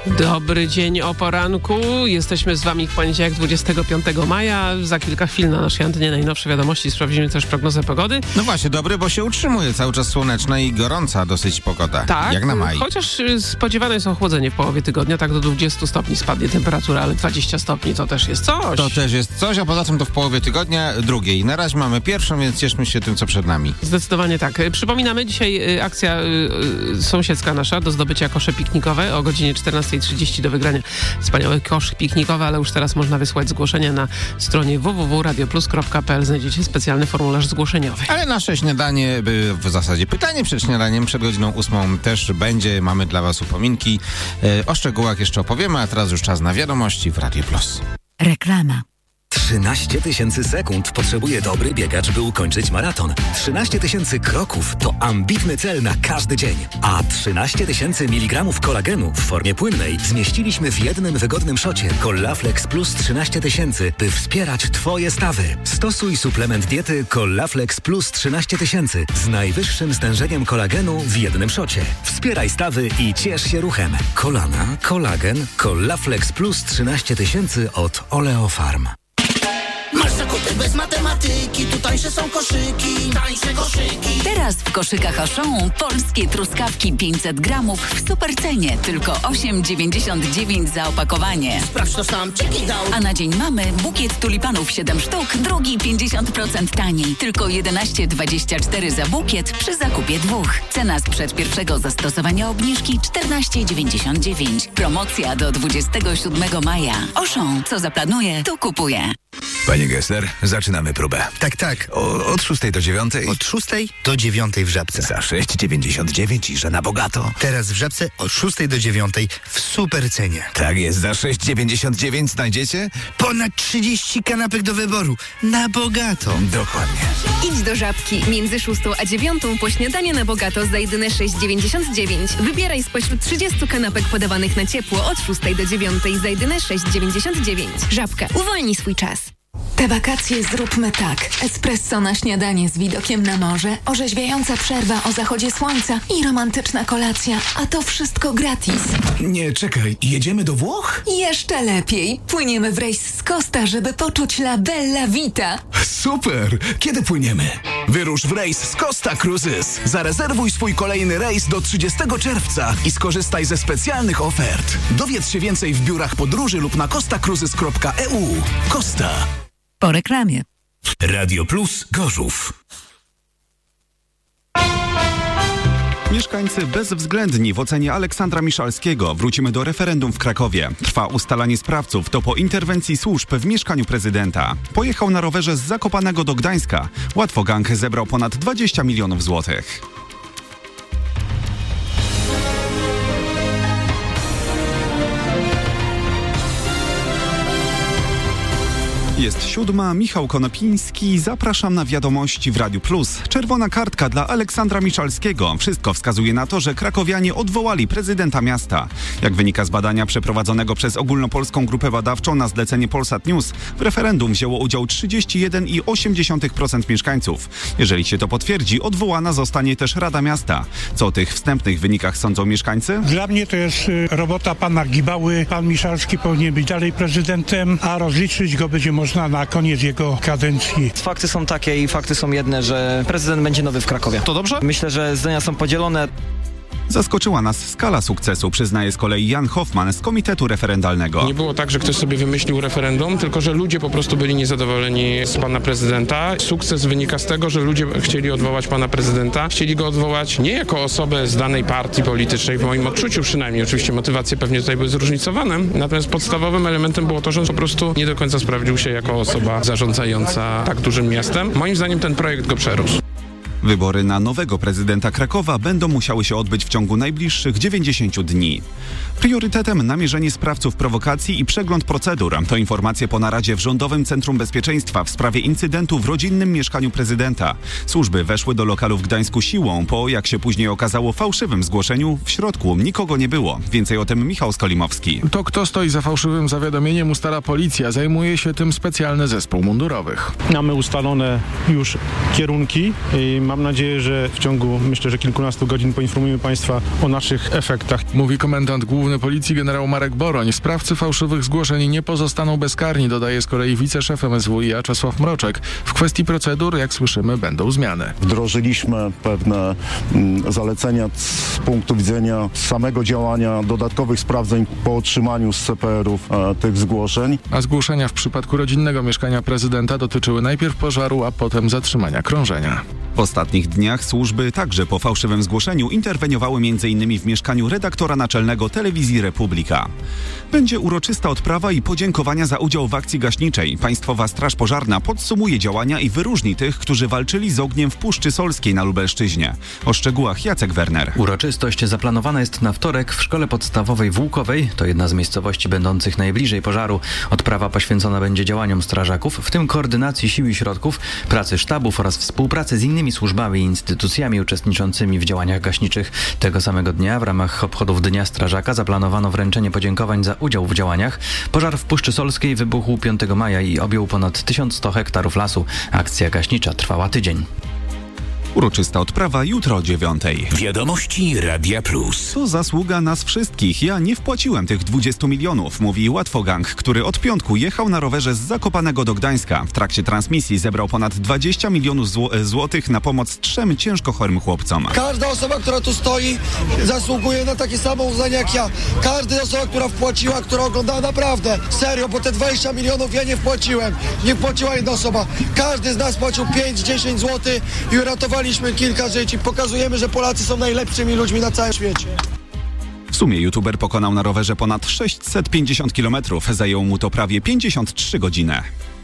Dobry dzień o poranku. Jesteśmy z wami w poniedziałek 25 maja. Za kilka chwil na naszej antenie najnowsze wiadomości. Sprawdzimy też prognozę pogody. No właśnie, dobry, bo się utrzymuje cały czas słoneczna i gorąca dosyć pogoda. Tak, jak na maj. Chociaż spodziewane jest ochłodzenie w połowie tygodnia. Tak do 20 stopni spadnie temperatura, ale 20 stopni to też jest coś. To też jest coś, a poza tym to w połowie tygodnia drugiej. Na razie mamy pierwszą, więc cieszmy się tym, co przed nami. Zdecydowanie tak. Przypominamy, dzisiaj akcja sąsiedzka nasza do zdobycia kosze piknikowe o godzinie 14:30 do wygrania. Wspaniałe kosze piknikowe, ale już teraz można wysłać zgłoszenia na stronie www.radioplus.pl. Znajdziecie specjalny formularz zgłoszeniowy. Ale nasze śniadanie, w zasadzie pytanie przed śniadaniem, przed godziną 8 też będzie. Mamy dla was upominki. O szczegółach jeszcze opowiemy, a teraz już czas na wiadomości w Radio Plus. Reklama. 13 000 sekund potrzebuje dobry biegacz, by ukończyć maraton. 13 000 kroków to ambitny cel na każdy dzień. A 13 000 mg kolagenu w formie płynnej zmieściliśmy w jednym wygodnym szocie Collaflex Plus 13 000, by wspierać twoje stawy. Stosuj suplement diety Collaflex Plus 13 000 z najwyższym stężeniem kolagenu w jednym szocie. Wspieraj stawy i ciesz się ruchem. Kolana, kolagen, Collaflex Plus 13 000 od Oleofarm. Masz zakupy bez matematyki, tu tańsze są koszyki, tańsze koszyki. Teraz w koszykach Auchan polskie truskawki 500 gramów w supercenie, tylko 8,99 za opakowanie. Sprawdź, to sam Czeki dał. A na dzień mamy bukiet tulipanów 7 sztuk, drugi 50% taniej, tylko 11,24 za bukiet przy zakupie 2. Cena sprzed pierwszego zastosowania obniżki 14,99. Promocja do 27 maja. Auchan, co zaplanuje, to kupuje. Panie Gessler, zaczynamy próbę. Tak. Od 6 do 9. Od 6 do 9 w Żabce. Za 6,99 i że na bogato. Teraz w Żabce od 6 do 9 w super cenie. Tak jest, za 6,99 znajdziecie? Ponad 30 kanapek do wyboru. Na bogato. Dokładnie. Idź do Żabki. Między 6 a 9 po śniadanie na bogato za jedyne 6,99. Wybieraj spośród 30 kanapek podawanych na ciepło od 6 do 9 za jedyne 6,99. Żabka. Uwolnij swój czas. Te wakacje zróbmy tak. Espresso na śniadanie z widokiem na morze, orzeźwiająca przerwa o zachodzie słońca i romantyczna kolacja. A to wszystko gratis. Nie, czekaj, jedziemy do Włoch? Jeszcze lepiej. Płyniemy w rejs z Costa, żeby poczuć la bella vita. Super! Kiedy płyniemy? Wyrusz w rejs z Costa Cruises. Zarezerwuj swój kolejny rejs do 30 czerwca i skorzystaj ze specjalnych ofert. Dowiedz się więcej w biurach podróży lub na costacruises.eu. Costa. Po reklamie. Radio Plus Gorzów. Mieszkańcy bezwzględni w ocenie Aleksandra Miszalskiego. Wrócimy do referendum w Krakowie. Trwa ustalanie sprawców. To po interwencji służb w mieszkaniu prezydenta. Pojechał na rowerze z Zakopanego do Gdańska. Łatwo gang zebrał ponad 20 milionów złotych. Jest 7, Michał Konopiński, zapraszam na wiadomości w Radiu Plus. Czerwona kartka dla Aleksandra Miszalskiego. Wszystko wskazuje na to, że krakowianie odwołali prezydenta miasta. Jak wynika z badania przeprowadzonego przez Ogólnopolską Grupę Badawczą na zlecenie Polsat News, w referendum wzięło udział 31,8% mieszkańców. Jeżeli się to potwierdzi, odwołana zostanie też Rada Miasta. Co o tych wstępnych wynikach sądzą mieszkańcy? Dla mnie to jest robota pana Gibały. Pan Miszalski powinien być dalej prezydentem, a rozliczyć go będzie można na koniec jego kadencji. Fakty są takie i fakty są jedne, że prezydent będzie nowy w Krakowie. To dobrze? Myślę, że zdania są podzielone. Zaskoczyła nas skala sukcesu, przyznaje z kolei Jan Hoffman z Komitetu Referendalnego. Nie było tak, że ktoś sobie wymyślił referendum, tylko że ludzie po prostu byli niezadowoleni z pana prezydenta. Sukces wynika z tego, że ludzie chcieli odwołać pana prezydenta. Chcieli go odwołać nie jako osobę z danej partii politycznej, w moim odczuciu przynajmniej. Oczywiście motywacje pewnie tutaj były zróżnicowane. Natomiast podstawowym elementem było to, że on po prostu nie do końca sprawdził się jako osoba zarządzająca tak dużym miastem. Moim zdaniem ten projekt go przerósł. Wybory na nowego prezydenta Krakowa będą musiały się odbyć w ciągu najbliższych 90 dni. Priorytetem namierzenie sprawców prowokacji i przegląd procedur. To informacje po naradzie w Rządowym Centrum Bezpieczeństwa w sprawie incydentu w rodzinnym mieszkaniu prezydenta. Służby weszły do lokalu w Gdańsku siłą po, jak się później okazało, fałszywym zgłoszeniu. W środku nikogo nie było. Więcej o tym Michał Skolimowski. To, kto stoi za fałszywym zawiadomieniem, ustala policja. Zajmuje się tym specjalny zespół mundurowych. Mamy ustalone już kierunki i mamy Mam nadzieję, że w ciągu, myślę, że kilkunastu godzin poinformujemy Państwa o naszych efektach. Mówi komendant główny policji generał Marek Boroń. Sprawcy fałszywych zgłoszeń nie pozostaną bezkarni, dodaje z kolei wiceszef MSWiA Czesław Mroczek. W kwestii procedur, jak słyszymy, będą zmiany. Wdrożyliśmy pewne zalecenia z punktu widzenia samego działania, dodatkowych sprawdzeń po otrzymaniu z CPR-ów tych zgłoszeń. A zgłoszenia w przypadku rodzinnego mieszkania prezydenta dotyczyły najpierw pożaru, a potem zatrzymania krążenia. W ostatnich dniach służby także po fałszywym zgłoszeniu interweniowały m.in. w mieszkaniu redaktora naczelnego Telewizji Republika. Będzie uroczysta odprawa i podziękowania za udział w akcji gaśniczej. Państwowa Straż Pożarna podsumuje działania i wyróżni tych, którzy walczyli z ogniem w Puszczy Solskiej na Lubelszczyźnie. O szczegółach Jacek Werner. Uroczystość zaplanowana jest na wtorek w Szkole Podstawowej w Łukowej. To jedna z miejscowości będących najbliżej pożaru. Odprawa poświęcona będzie działaniom strażaków, w tym koordynacji sił i środków, pracy sztabów oraz współpracy z innymi służbami i instytucjami uczestniczącymi w działaniach gaśniczych. Tego samego dnia w ramach obchodów Dnia Strażaka zaplanowano wręczenie podziękowań za udział w działaniach. Pożar w Puszczy Solskiej wybuchł 5 maja i objął ponad 1100 hektarów lasu. Akcja gaśnicza trwała tydzień. Uroczysta odprawa jutro o 9:00. Wiadomości Radia Plus. To zasługa nas wszystkich. Ja nie wpłaciłem tych 20 milionów, mówi Łatwogang, który od piątku jechał na rowerze z Zakopanego do Gdańska. W trakcie transmisji zebrał ponad 20 milionów złotych na pomoc 3 ciężko chorym chłopcom. Każda osoba, która tu stoi, zasługuje na takie samo uznanie jak ja. Każda osoba, która wpłaciła, która oglądała, naprawdę, serio, bo te 20 milionów ja nie wpłaciłem. Nie wpłaciła jedna osoba. Każdy z nas płacił 5-10 zł i uratowaliśmy kilka żyć. Pokazujemy, że Polacy są najlepszymi ludźmi na całym świecie. W sumie youtuber pokonał na rowerze ponad 650 km. Zajęło mu to prawie 53 godziny.